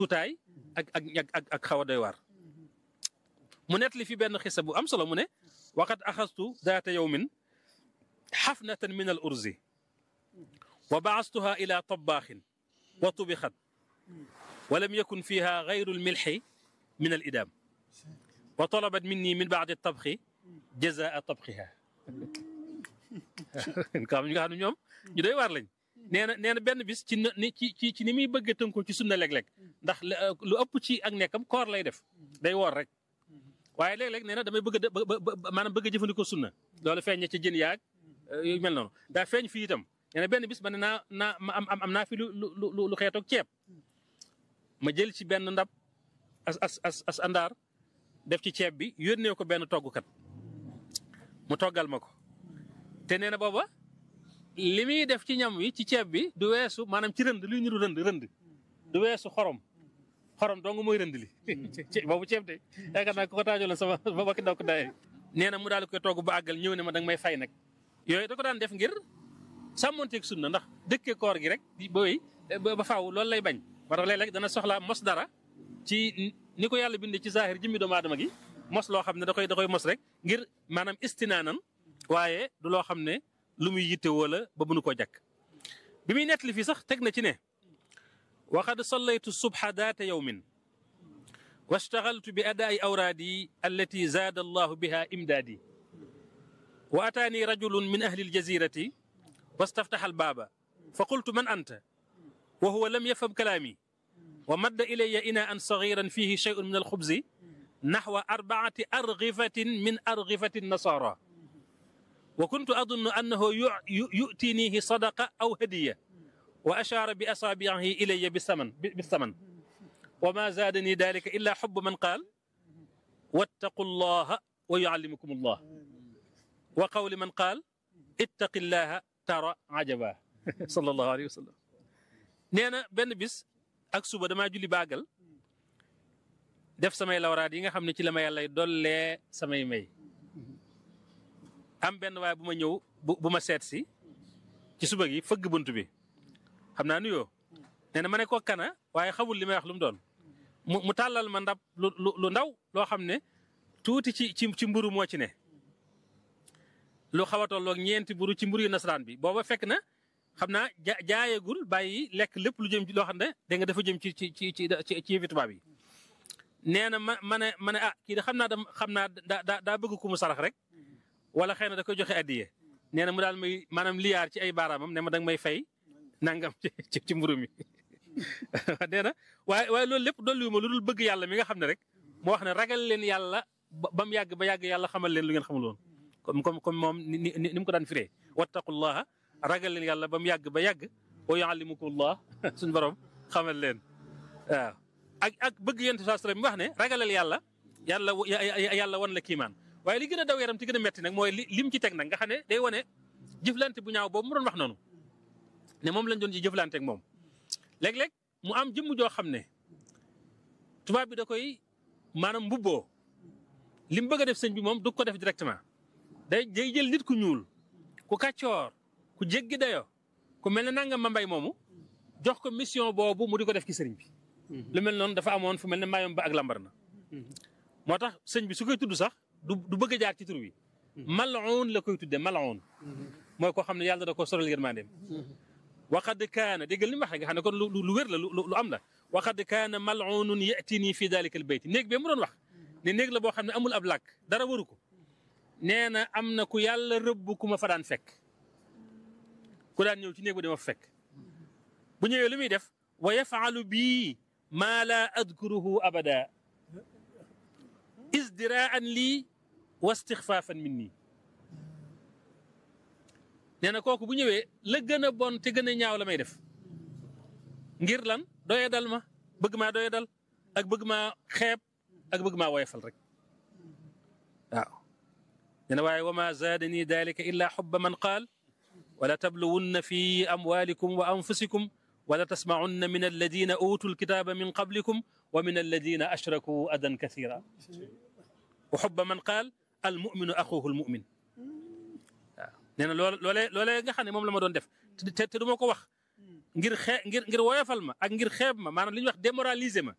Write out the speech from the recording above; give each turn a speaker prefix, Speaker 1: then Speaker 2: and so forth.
Speaker 1: tuutaay ak xaw a doy waar mu nettali fi benn xisa bu am solo mu ne waqad axastu daata yawmin xafnatan min al urzi wa baastuha ila tabbaaxin wa tubixat wa lam yakun fiha gayru lmilxi min al idaam wa talabat minni min baadi tabxi jazaa tabxiha xam nga xam ne ñoom ñu doy waar lañ nee na benn bis ci ni muy bëgg a tënku ci sunna léeg-léeg ndax lu ëpp ci ak nekkam koor lay def day woor rek waaye léeg-léeg nee na damay bëgg maanaam bëgg a jëfandikoo sunna loolu feeñ ci jën yaag yu mel noonu daa feeñ fii itam nee na benn bis ma ne am naa fi lu xeetoog ceeb ma jël ci benn ndab as àndaar def ci ceeb bi yónnee ko benn toggkat mu toggal ma ko te nee na booba li muy def ci ñam wi ci ceeb bi du weesu maanaam ci rënd luy niru rënd du weesu xorom dong mooy rënd li boobu ceeb de yaakaar naa ko taajoo la sama bakki daw ko daye nee na mu daal koy togg ba àggal ñëw ne ma danga may fay nag yooyu da ko daan def ngir sàmmonteeg sunna ndax dëkkee koor gi rek ba faaw loolu lay bañ moo tax léeg-léeg dana soxla mos dara ci ni ko yàlla bindee ci zahir jëmmi doomu aadama gi mos loo xam ne da koy mos rek ngir maanaam istinaanan waaye du loo xam ne lu muy yitte wala ba mënu koo jàkk bi muy nettali fii sax teg na ci ne waqad sallaytu subha daata yawmin washtagaltu bi adaa'i awraadi allati zaada allahu biha imdaadi wa ataani rajulun min ahli aljazirati wastaftaxa albaaba fa qultu man anta wa huwa lam yafham kalaami wa madda ilaya inaan sagiran fihi shay'un min alxubzi naxwa 4 argifatin min argifati nasara wa kuntu adunnu annahu yu'tinihi sadaqa aw hadiya wa ashaara bi asaabi'ihi ilayya bisaman wa ma zaadani dalika illa xubbu man qaal wattaqu llaha wa yuallimukum allah wa qawli man qaal ittaqi llaha tara ajaba sallallahu alayhi wa sallam nee na benn bis ak suba damaa julli baagal def samay lawraat yi nga xam ne ci la ma yàllay dollee samay may am benn waaye bu ma ñëw bu ma seet si ci suba gi fëgg bunt bi xam naa nuyoo nee na ma ne ko kana waaye xamul li may wax lu mu doon mu tàllal ma ndab lu ndaw loo xam ne tuuti ci mburu moo ci ne lu xaw a tolloog ñeenti mburu ci mburu yu nasaraan bi booba fekk na xam naa jaayagul bàyyi lekk lépp lu jëm ci loo xam ne da nga dafa jëm ci yëfi tubaab yi nee na ma ne ah kii de xam naa daa bëgg ku mu sarax rek wala xëy na da koy joxe addiye nee na mu daal may maanaam liyaar ci ay baaraamam ne ma danga may fay nangam ci mburu mi nee na waaye loolu lépp dolliwuma lu dul bëgg yàlla mi nga xam ne rek moo wax ne ragal leen yàlla ba mu yàgg ba yàgg yàlla xamal leen lu ngeen xamul woon comme moom ni mu ko daan firee wattaqullaha ragal leen yàlla ba mu yàgg ba yàgg wa yuallimukumullah suñu borom xamal leen waaw ak bëgg yent saa sallam mi wax ne ragalal yàlla wan la kiimaan waaye li gën a daw yaram ci gën a metti nag mooy lim ci teg nag nga xam ne day wane jëflante bu ñaaw boobu mu doon wax noonu ne moom lañ doon ci jëflante ak moom léeg-léeg mu am jëmm joo xam ne tubaab bi da koy maanaam mbubboo li mu bëgg a def sëñ bi moom du ko def directement day jël nit ku ñuul ku kàccoor ku jéggi dayo ku mel ne nangam ma mbay moomu jox ko mission boobu mu di ko def ci sëriñ bi lu mel noonu dafa amoon fu mel ne maayom ba ak lambar na moo tax sëñ bi su koy tudd sax du bëgg a jaar ci tur wi mal'un la koy tuddee mal'un mooy koo xam ne yàlla da ko soral yërmandeem waqad kaana déggal li mu wax nga xam ne kon lu wér la lu am la waqad kaana mal'unun ya'tini fi dalika al bayt néeg bee mu doon wax ne néeg la boo xam ne amul ab làkk dara waru ko nee na am na ku yàlla rëbb ku ma fa daan fekk ku daan ñëw ci néeg ba dama fa fekk bu ñëwee lu muy def wa yaf'alu bii maa laa adkuruhu abada izdiraan lii wa istixfaafan minni nee na kooku bu ñëwee la gën a bon te gën a ñaaw la may def ngir lan doye dal ma bëgg maa doye dal ak bëgg maa xeeb ak bëgg maa woyefal rek waaw nee na waaye wa ma zaadani dalika illa xubba man qaal wala tabluwunna fi amwalikum wa anfusikum wala tasmacunna min alladina utu alkitaba min qablikum wa min alladina ashraku adan kathira wa xubba man qaal almuminu axuhu almumin waaw nee na loolee nga xam ne moom la ma doon def te du ma ko wax ngir woyofal ma ak ngir xeeb ma maanaam li ñuy wax démoraliser ma